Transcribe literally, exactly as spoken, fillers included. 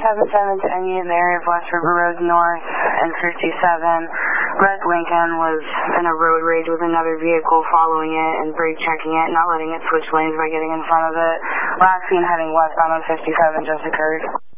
seven seven to any in the area of West River Road North and fifty-seven. Red Lincoln was in a road rage with another vehicle following it and brake checking it, not letting it switch lanes by getting in front of it. Last seen heading westbound on fifty-seven just occurred.